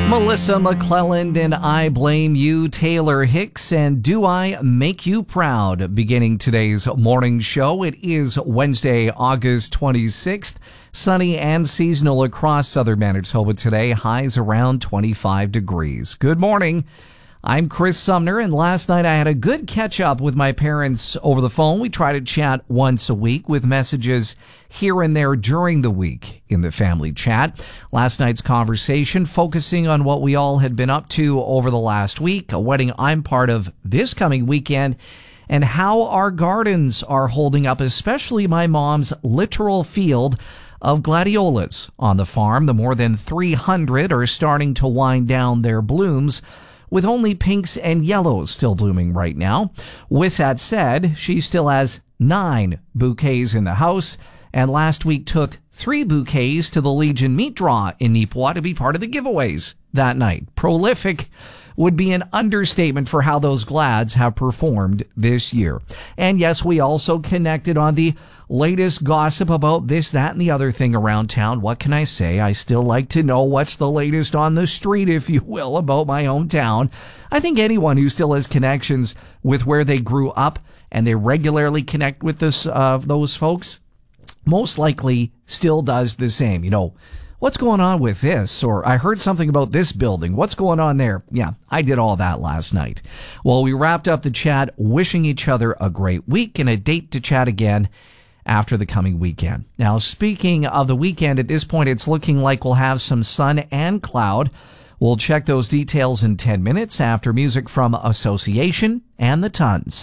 Melissa McClelland and I Blame You, Taylor Hicks, and Do I Make You Proud? Beginning today's morning show. It is Wednesday, August 26th. Sunny and seasonal across southern Manitoba today. Highs around 25 degrees. Good morning. I'm Chris Sumner, and last night I had a good catch-up with my parents over the phone. We try to chat once a week with messages here and there during the week in the family chat. Last night's conversation focusing on what we all had been up to over the last week, a wedding I'm part of this coming weekend, and how our gardens are holding up, especially my mom's literal field of gladiolas on the farm. The more than 300 are starting to wind down their blooms, with only pinks and yellows still blooming right now. With that said, she still has 9 bouquets in the house, and last week took 3 bouquets to the Legion meat draw in Neepawa to be part of the giveaways that night. Prolific would be an understatement for how those glads have performed this year. And yes, we also connected on the latest gossip about this, that, and the other thing around town. What can I say? I still like to know what's the latest on the street, if you will, about my hometown. I think anyone who still has connections with where they grew up and they regularly connect with those folks, most likely still does the same. You know, what's going on with this? Or I heard something about this building. What's going on there? Yeah, I did all that last night. Well, we wrapped up the chat wishing each other a great week and a date to chat again after the coming weekend. Now, speaking of the weekend, at this point, it's looking like we'll have some sun and cloud. We'll check those details in 10 minutes after music from Association and the Tons.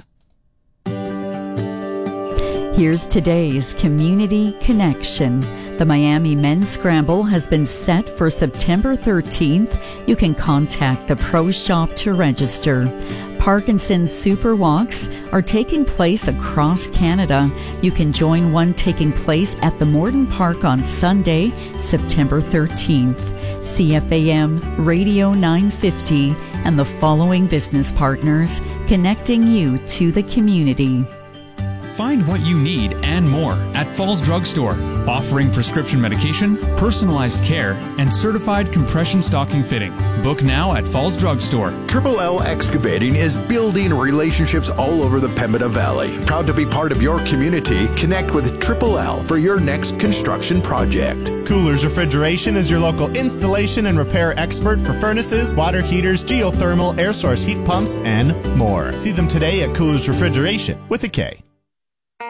Here's today's Community Connection. The Miami Men's Scramble has been set for September 13th. You can contact the Pro Shop to register. Parkinson's Super Walks are taking place across Canada. You can join one taking place at the Morden Park on Sunday, September 13th. CFAM Radio 950 and the following business partners connecting you to the community. Find what you need and more at Falls Drug Store, offering prescription medication, personalized care, and certified compression stocking fitting. Book now at Falls Drug Store. Triple L Excavating is building relationships all over the Pembina Valley. Proud to be part of your community. Connect with Triple L for your next construction project. Coolers Refrigeration is your local installation and repair expert for furnaces, water heaters, geothermal, air source heat pumps, and more. See them today at Coolers Refrigeration with a K.